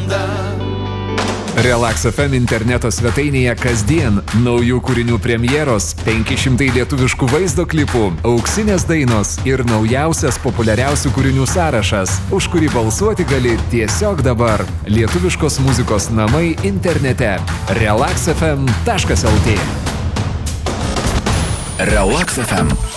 valanda. Relax FM interneto svetainėje kasdien naujų kūrinių premjeros, 500 lietuviškų vaizdo klipų, auksinės dainos ir naujausias populiariausių kūrinių sąrašas, už kurį balsuoti gali tiesiog dabar. Lietuviškos muzikos namai internete. relaxfm.lt. Relax FM.